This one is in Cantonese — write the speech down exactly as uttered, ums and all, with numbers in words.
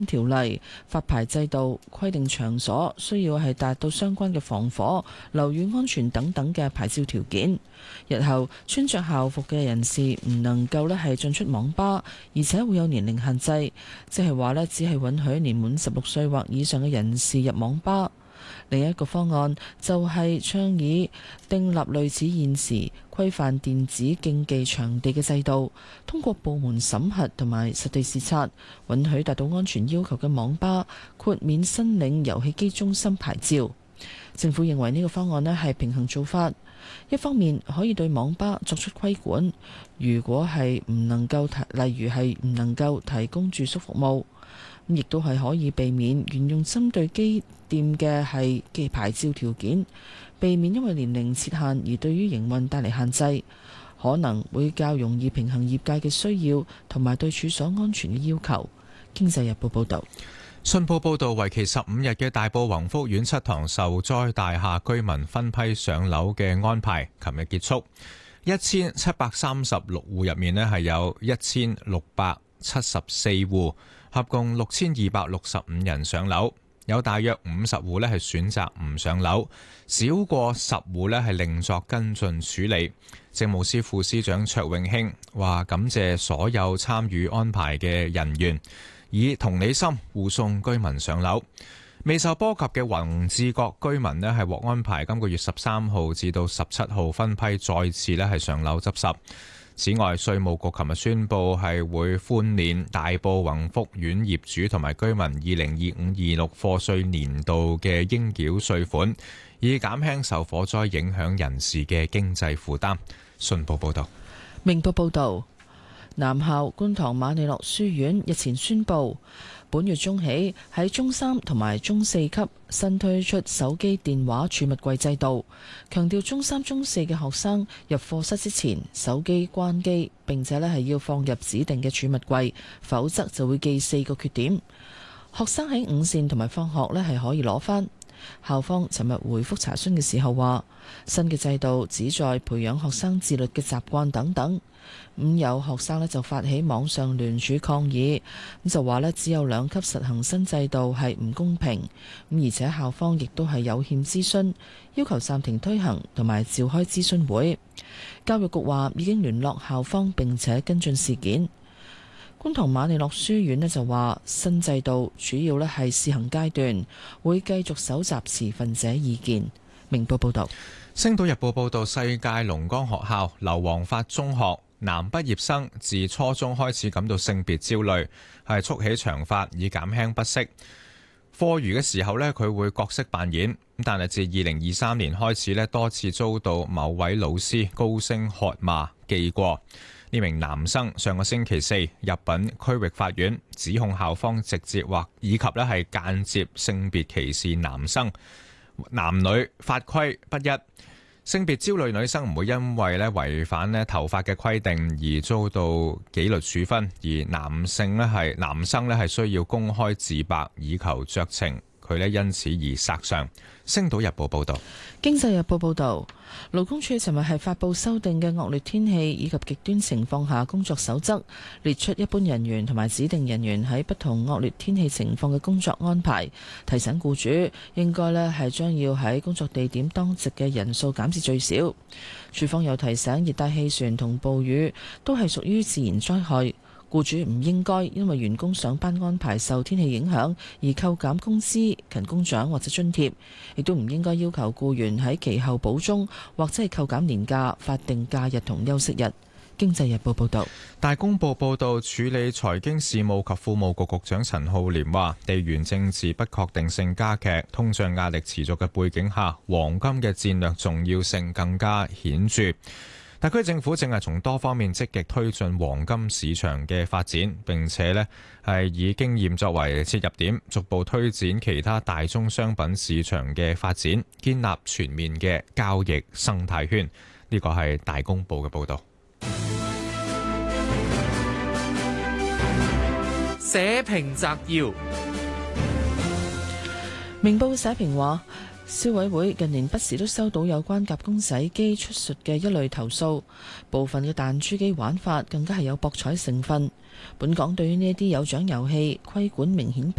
條例發牌制度規定場所需要係達到相關嘅防火、樓宇安全等等嘅牌照條件。日後穿着校服嘅人士唔能夠咧係進出網吧，而且會有年齡限制，即係話咧只係允許年滿十六歲或以上嘅人士入網吧。另一個方案就係倡議訂立類似現時規範電子競技場地嘅制度，通過部門審核同埋實地視察，允許達到安全要求嘅網吧豁免申領遊戲機中心牌照。政府認為呢個方案咧係平衡做法，一方面可以對網吧作出規管，如果係唔能夠提，例如係唔能夠提供住宿服務，咁亦都係可以避免沿用針對機店嘅係嘅牌照條件，避免因為年齡設限而對於營運帶嚟限制，可能會較容易平衡業界嘅需要同埋對處所安全嘅要求。經濟日報報導。 信報報導，為期十五日嘅大埔宏福苑七幢受災大廈居民分批上樓嘅安排，琴日結束。一千七百三十六戶入面呢係有一千六百七十四戶，合共六千二百六十五人上樓。有大約五十戶呢係選擇唔上樓，少過十戶呢係另作跟進處理。政務司副司長卓永興話：感謝所有參與安排嘅人員，以同理心護送居民上樓。未受波及嘅宏志閣居民呢係獲安排今個月十三號至到十七號分批再次呢係上樓執拾。此外，稅務局琴日宣布係會寬免大埔宏福苑業主同埋居民二零二五二六課稅年度嘅應繳稅款，以減輕受火災影響人士嘅經濟負擔。信報報道。 明報報導。南校觀塘瑪利諾書院日前宣布，本月中起喺中三同埋中四級新推出手機電話儲物櫃制度，強調中三、中四嘅學生入課室之前，手機關機，並且咧係要放入指定嘅儲物櫃，否則就會記四個缺點。學生喺午膳同埋放學咧係可以攞返。校方尋日回覆查詢嘅時候話，新嘅制度旨在培養學生自律嘅習慣等等。咁有學生咧就發起網上聯署抗議，咁就話咧只有兩級實行新制度係唔公平，咁而且校方亦都係有欠諮詢，要求暫停推行同埋召開諮詢會。教育局話已經聯絡校方並且跟進事件。觀塘瑪利諾書院咧就話新制度主要咧係試行階段，會繼續搜集持份者意見。明報報道。 星島日報報道，世界龍崗學校劉皇發中學男畢業生自初中開始感到性別焦慮，係束起長髮以減輕不適。課餘嘅時候呢，佢會角色扮演，但係自二零二三年開始呢，多次遭到某位老師高聲喝罵記過。呢名男生上個星期四入稟區域法院，指控校方直接或以及呢係間接性別歧視男生，男女法規不一。性別焦慮女生唔會因為咧違反咧頭髮嘅規定而遭到紀律處分，而男性咧係男生咧係需要公開自白以求酌情，佢咧因此而索償。星島日報報道。 經濟日報報道，勞工處尋日係發布修訂嘅惡劣天氣以及極端情況下工作守則，列出一般人員同埋指定人員喺不同惡劣天氣情況嘅工作安排，提醒僱主應該咧係將要喺工作地點當值嘅人數減至最少。處方又提醒，熱帶氣旋同暴雨都係屬於自然災害。僱主唔應該因為員工上班安排受天氣影響而扣減工資、勤工獎或者津貼，亦都唔應該要求僱員喺其後補鐘或者係扣減年假、法定假日同休息日。經濟日報報道。 大公報報道，處理財經事務及庫務局局長陳浩濂話，地緣政治不確定性加劇、通脹壓力持續嘅背景下，黃金嘅戰略重要性更加顯著。特區政府正係從多方面積極推進黃金市場嘅發展，並且呢係以經驗作為切入點，逐步推展其他大宗商品市場嘅發展，建立全面嘅交易生態圈。呢個係大公報嘅報導。 社評摘要。 明報社評話， 消委會近年不時都收到有關夾公仔機出術嘅一類投訴，部分嘅彈珠機玩法更加係有博彩成分。本港對於呢一啲有獎遊戲規管明顯不